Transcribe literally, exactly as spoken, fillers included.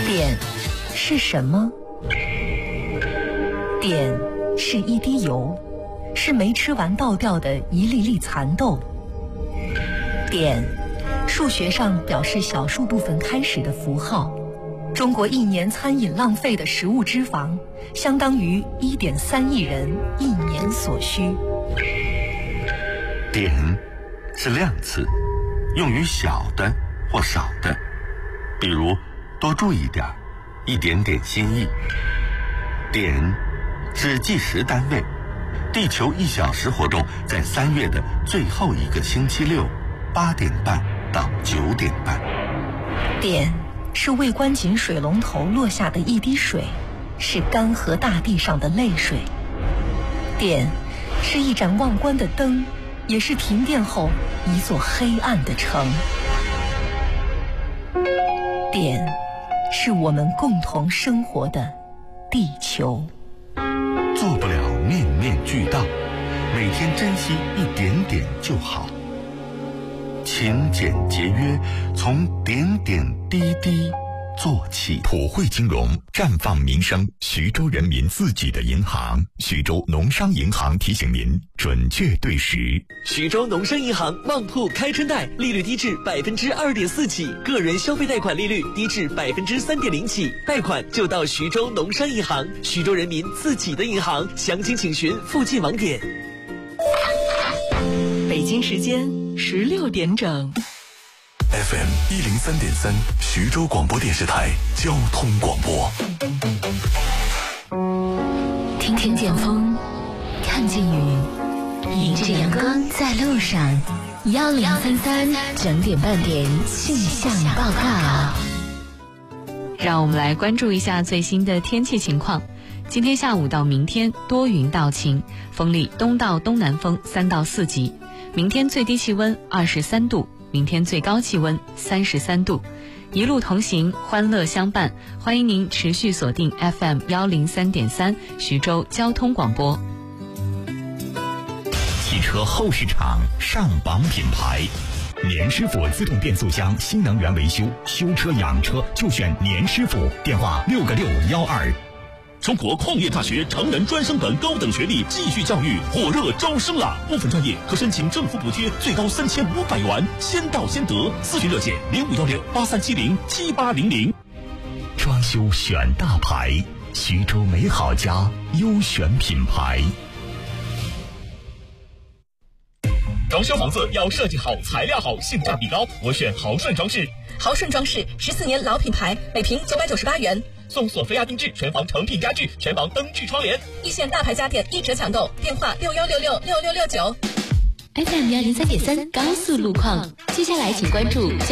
碘是什么？碘是一滴油，是没吃完倒掉的一粒粒蚕豆。碘，数学上表示小数部分开始的符号。中国一年餐饮浪费的食物脂肪，相当于 一点三亿人一年所需。 碘是量词，用于小的或少的，比如多注意点，一点点心意。碘是计时单位，地球一小时活动在三月的最后一个星期六，八点半到九点半。 碘是未关紧水龙头落下的一滴水，是干涸大地上的泪水。碘是一盏忘关的灯，也是停电后一座黑暗的城。碘是我们共同生活的地球。 做不了面面俱到，每天珍惜一点点就好。勤俭节约，从点点滴滴做起。 普惠金融，绽放民生，徐州人民自己的银行。徐州农商银行提醒您，准确对时。 徐州农商银行旺铺开春贷，利率低至百分之二点四起，个人消费贷款利率低至百分之三点零起，贷款就到徐州农商银行，徐州人民自己的银行。详情请询附近网点。 北京时间十六点整。 F M 一零三点三，徐州广播电视台交通广播。 听听见风，看见雨，迎着阳光在路上。幺零三三整点半点气象报告。 让我们来关注一下最新的天气情况。今天下午到明天多云到晴，风力东到东南风三到四级。明天最低气温二十三度，明天最高气温三十三度。一路同行，欢乐相伴，欢迎您持续锁定 F M 幺零三点三徐州交通广播。 汽车后市场上榜品牌，年师傅自动变速箱新能源维修，修车养车就选年师傅，电话六个六幺二。 中国矿业大学成人专升本高等学历继续教育火热招生了，部分专业可申请政府补贴，最高三千五百元，先到先得。咨询热线零五幺六八三七零七八零零。 装修选大牌，徐州美好家优选品牌。 装修房子要设计好，材料好，性价比高，我选豪顺装饰。 豪顺装饰十四年老品牌，每平九百九十八元。 送索菲亚定制全房成品家具，全房灯具窗帘， 一线大牌家电一折抢购，电话六幺六六六六六九。 F M 幺零三点三高速路况，接下来请关注。